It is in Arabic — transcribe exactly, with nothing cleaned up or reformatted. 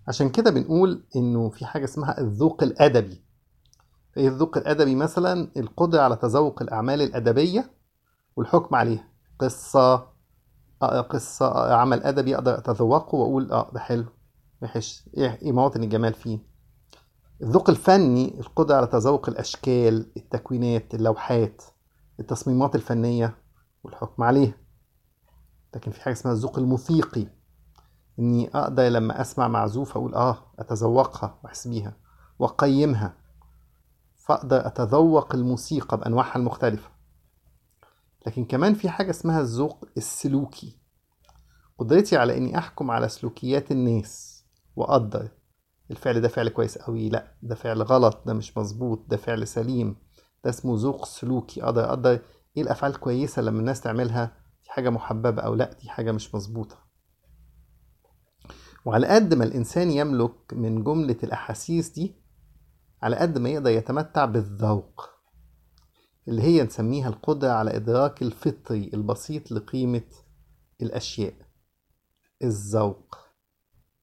عشان كده بنقول إنه في حاجة اسمها الذوق الأدبي. إيه الذوق الأدبي؟ مثلا القدرة على تذوق الأعمال الأدبية والحكم عليها. قصة، أقرأ قصة، أقرأ عمل أدبي أقدر أتذوقه وأقول آه ده حلو، وحش، إيه إيه مواطن الجمال فيه. الذوق الفني القدرة على تذوق الأشكال، التكوينات، اللوحات، التصميمات الفنية والحكم عليها. لكن في حاجة اسمها الذوق الموسيقي، إني أقدر لما أسمع معزوفة أقول آه أتذوقها وأحس بيها وأقيمها، فأقدر أتذوق الموسيقى بأنواعها المختلفة. لكن كمان في حاجة اسمها الذوق السلوكي، قدرتي على إني أحكم على سلوكيات الناس وأقدر الفعل ده فعل كويس أوي، لأ ده فعل غلط، ده مش مظبوط، ده فعل سليم. ده اسمه ذوق سلوكي. أقدر أقدر إيه الأفعال كويسة لما الناس تعملها، دي حاجة محببة، أو لأ دي حاجة مش مظبوطة. وعلى قد ما الإنسان يملك من جملة الأحاسيس دي، على قد ما يقدر يتمتع بالذوق، اللي هي نسميها القدرة على إدراك الفطري البسيط لقيمة الأشياء، الذوق.